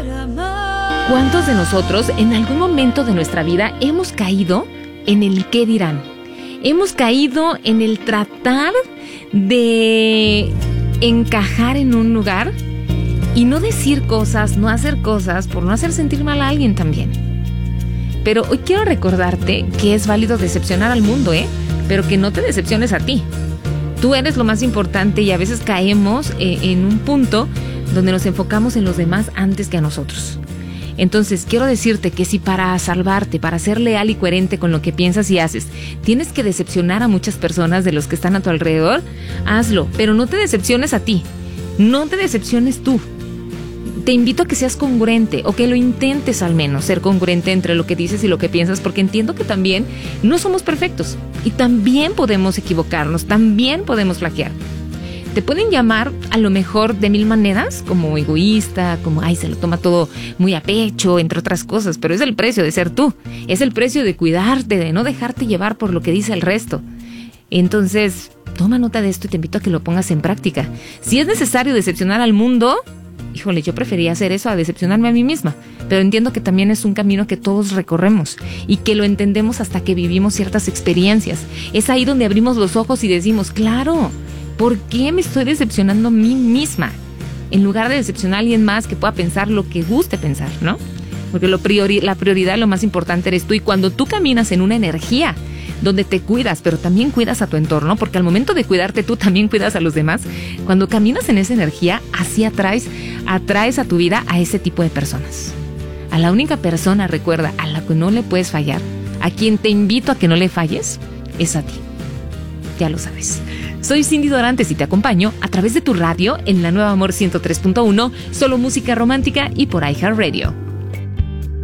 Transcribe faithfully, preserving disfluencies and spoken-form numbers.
¿Cuántos de nosotros en algún momento de nuestra vida hemos caído en el qué dirán? Hemos caído en el tratar de encajar en un lugar y no decir cosas, no hacer cosas por no hacer sentir mal a alguien también. Pero hoy quiero recordarte que es válido decepcionar al mundo, ¿eh? Pero que no te decepciones a ti. Tú eres lo más importante y a veces caemos eh, en un punto donde nos enfocamos en los demás antes que a nosotros. Entonces, quiero decirte que si para salvarte, para ser leal y coherente con lo que piensas y haces, tienes que decepcionar a muchas personas de los que están a tu alrededor, hazlo, pero no te decepciones a ti. No te decepciones tú. Te invito a que seas congruente o que lo intentes al menos, ser congruente entre lo que dices y lo que piensas, porque entiendo que también no somos perfectos y también podemos equivocarnos, también podemos flaquear. Te pueden llamar a lo mejor de mil maneras, como egoísta, como ay, se lo toma todo muy a pecho, entre otras cosas, pero es el precio de ser tú, es el precio de cuidarte, de no dejarte llevar por lo que dice el resto. Entonces, toma nota de esto y te invito a que lo pongas en práctica. Si es necesario decepcionar al mundo, híjole, yo prefería hacer eso a decepcionarme a mí misma, pero entiendo que también es un camino que todos recorremos y que lo entendemos hasta que vivimos ciertas experiencias. Es ahí donde abrimos los ojos y decimos, claro, ¿por qué me estoy decepcionando a mí misma? En lugar de decepcionar a alguien más que pueda pensar lo que guste pensar, ¿no? Porque lo priori- la prioridad, lo más importante eres tú. Y cuando tú caminas en una energía donde te cuidas, pero también cuidas a tu entorno, porque al momento de cuidarte tú también cuidas a los demás, cuando caminas en esa energía, así atraes, atraes a tu vida a ese tipo de personas. A la única persona, recuerda, a la que no le puedes fallar, a quien te invito a que no le falles, es a ti. Ya lo sabes. Soy Cindy Dorantes y te acompaño a través de tu radio en la Nueva Amor ciento tres punto uno, solo música romántica y por iHeartRadio.